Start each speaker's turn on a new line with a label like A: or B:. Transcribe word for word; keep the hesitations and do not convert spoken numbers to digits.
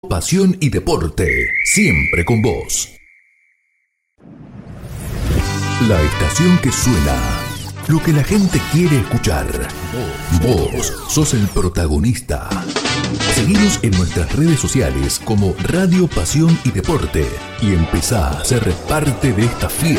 A: Pasión y deporte, siempre con vos. La estación que suena, lo que la gente quiere escuchar. Vos sos el protagonista. Seguinos en nuestras redes sociales como Radio Pasión y Deporte y empezá a ser parte de esta fiesta.